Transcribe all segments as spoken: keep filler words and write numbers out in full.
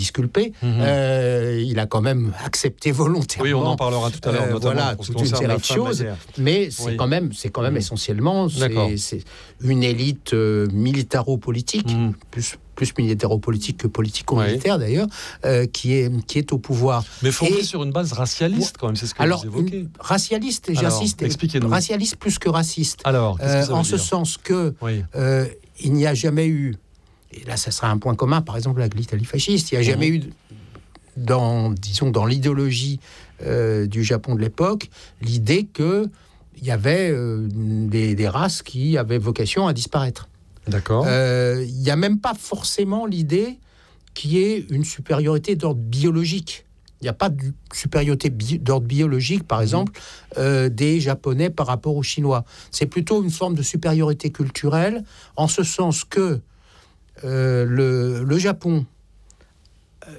disculpé, Mmh. euh, il a quand même accepté volontairement. Oui, on en parlera tout à l'heure, euh, notamment voilà, pour ce toute qui une concerne série la de femme choses. manière. Mais c'est Oui. quand même, c'est quand même Mmh. essentiellement, D'accord. c'est, c'est une élite euh, militaro-politique, Mmh. plus plus militaro-politique que politico-militaire Oui. d'ailleurs, euh, qui est qui est au pouvoir. Mais fondé Et- sur une base racialiste, quand même, c'est ce que Alors, vous évoquez. une- racialiste, et Alors, j'insiste, expliquez-nous. racialiste plus que raciste. Alors, qu'est-ce que Euh, ça en veut ce dire sens que Oui. euh, il n'y a jamais eu, et là ça sera un point commun, par exemple avec l'Italie fasciste, il n'y a jamais Mhm. eu dans, disons, dans l'idéologie euh, du Japon de l'époque, l'idée que il y avait euh, des, des races qui avaient vocation à disparaître. D'accord. Euh, Il n'y a même pas forcément l'idée qu'il y ait une supériorité d'ordre biologique. Il n'y a pas de supériorité bi- d'ordre biologique, par exemple, euh, des Japonais par rapport aux Chinois. C'est plutôt une forme de supériorité culturelle, en ce sens que euh, le, le Japon euh,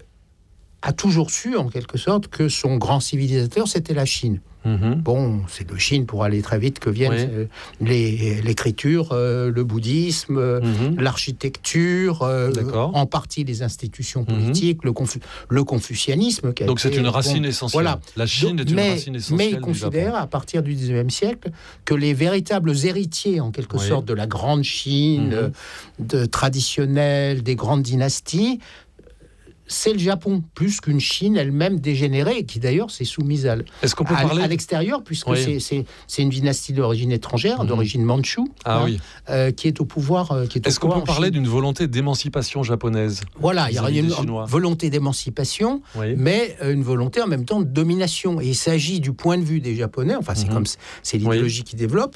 a toujours su, en quelque sorte, que son grand civilisateur, c'était la Chine. Mhm. Bon, c'est de Chine, pour aller très vite, que viennent Oui. euh, les, l'écriture, euh, le bouddhisme, euh, Mhm. l'architecture, euh, D'accord. en partie les institutions politiques, le, confu- le confucianisme. Qui a Donc c'est été- une racine bon, essentielle. voilà. La Chine Donc, est une mais, racine essentielle mais il du considère, Japon. à partir du dix-neuvième siècle, que les véritables héritiers, en quelque Oui. sorte, de la grande Chine, Mhm. euh, de, traditionnelle, des grandes dynasties, c'est le Japon, plus qu'une Chine elle-même dégénérée, qui d'ailleurs s'est soumise à, l- Est-ce qu'on peut à, parler à l'extérieur, puisque Oui. c'est, c'est, c'est une dynastie d'origine étrangère, Mhm. d'origine mandchoue, Ah hein, oui. euh, qui est au pouvoir. euh, qui est au Est-ce qu'on pouvoir peut en parler Chine. d'une volonté d'émancipation japonaise Voilà, il y a vis-à-vis une des Chinois volonté d'émancipation, Oui. mais euh, une volonté en même temps de domination. Et il s'agit du point de vue des Japonais, enfin c'est Mhm. comme c- c'est l'idéologie qui développe,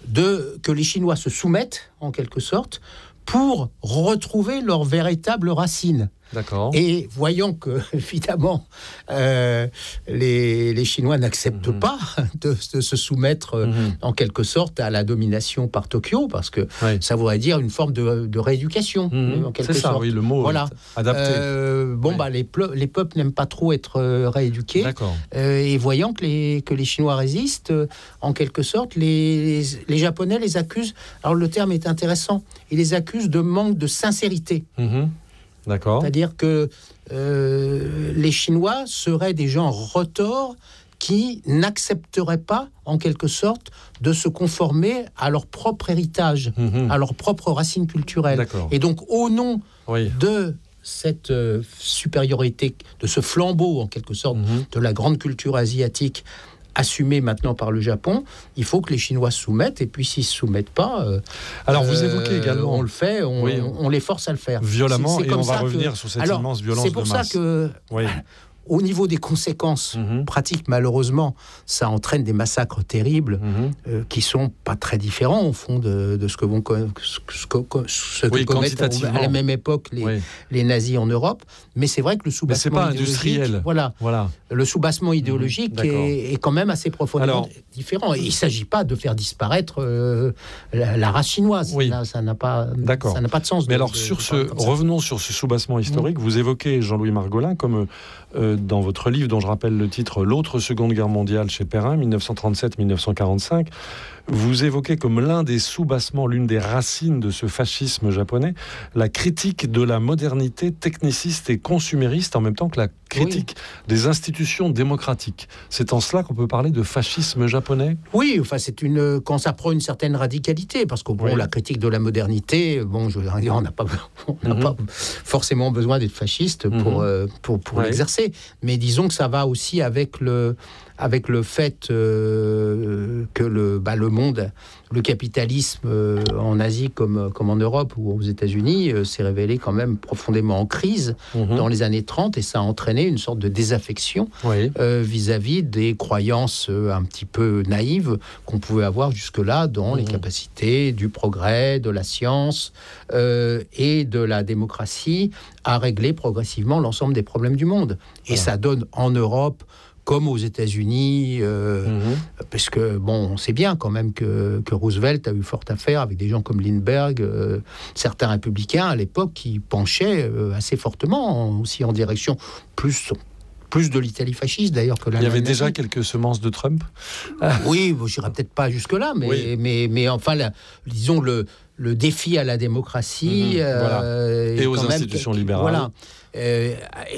de que les Chinois se soumettent en quelque sorte pour retrouver leurs véritables racines. D'accord. Et voyant que, évidemment, euh, les, les Chinois n'acceptent Mhm. pas de, de se soumettre, euh, Mhm. en quelque sorte, à la domination par Tokyo, parce que Oui. ça voudrait dire une forme de, de rééducation, Mhm. en quelque C'est ça, sorte. oui, le mot Voilà. est adapté. Euh, bon, Oui. bah, les, ple- les peuples n'aiment pas trop être euh, rééduqués. D'accord. Euh, et voyant que les, que les Chinois résistent, euh, en quelque sorte, les, les, les Japonais les accusent, alors le terme est intéressant, ils les accusent de manque de sincérité. Mhm. D'accord. C'est-à-dire que euh, les Chinois seraient des gens retors qui n'accepteraient pas, en quelque sorte, de se conformer à leur propre héritage, Mhm. à leur propre racine culturelle. D'accord. Et donc, au nom Oui. de cette euh, supériorité, de ce flambeau, en quelque sorte, Mhm. de la grande culture asiatique, assumée maintenant par le Japon, il faut que les Chinois se soumettent, et puis s'ils ne se soumettent pas... euh, Alors, vous euh, évoquez également on le fait, on, Oui. on les force à le faire. violemment, C'est- c'est et comme on va ça que- revenir sur cette Alors, immense violence c'est pour de ça masse. que, Oui. au niveau des conséquences Mhm. pratiques, malheureusement, ça entraîne des massacres terribles Mhm. euh, qui sont pas très différents, au fond, de, de ce que vont co- ce que, ce que- ce que Oui, commettent quantitativement. à la même époque les, Oui. les nazis en Europe. Mais c'est vrai que le Mais c'est soubassement pas idéologique, industriel. voilà, Voilà. le soubassement idéologique d'accord. est, est quand même assez profondément Alors- différent. Et il ne s'agit pas de faire disparaître euh, la, la race chinoise. Oui. Là, ça n'a pas, D'accord. ça n'a pas de sens. Mais de- alors, de- sur de ce, parler comme ça. revenons sur ce soubassement historique. Vous évoquez Jean-Louis Margolin comme, euh, dans votre livre, dont je rappelle le titre, L'autre Seconde Guerre mondiale chez Perrin, mille neuf cent trente-sept à mille neuf cent quarante-cinq. Vous évoquez comme l'un des soubassements, l'une des racines de ce fascisme japonais, la critique de la modernité techniciste et consumériste, en même temps que la critique des institutions démocratiques. C'est en cela qu'on peut parler de fascisme japonais ? Oui, enfin, c'est une quand ça prend une certaine radicalité, parce qu'au bon, Oui. la critique de la modernité, bon, je veux dire, on n'a pas, on n'a Mhm. pas forcément besoin d'être fasciste pour Mhm. euh, pour, pour Ouais. l'exercer, mais disons que ça va aussi avec le avec le fait euh, que le bah, le monde, le capitalisme euh, en Asie comme comme en Europe ou aux États-Unis euh, s'est révélé quand même profondément en crise Mhm. dans les années trente, et ça a entraîné une sorte de désaffection Oui. euh, vis-à-vis des croyances euh, un petit peu naïves qu'on pouvait avoir jusque-là dans les Mhm. capacités du progrès, de la science euh, et de la démocratie à régler progressivement l'ensemble des problèmes du monde. Et Voilà. ça donne en Europe comme aux États-Unis, euh, Mhm. parce que bon, on sait bien quand même que, que Roosevelt a eu fort affaire avec des gens comme Lindbergh, euh, certains républicains à l'époque qui penchaient euh, assez fortement en- aussi en direction plus plus de l'Italie fasciste d'ailleurs que Il y l'Allemagne avait déjà nazie. quelques semences de Trump. Oui, bon, j'irai peut-être pas jusque là, mais Oui. mais mais enfin, la- disons le le défi à la démocratie Mhm, voilà. euh, Et est aux quand même- institutions libérales. Voilà. Euh,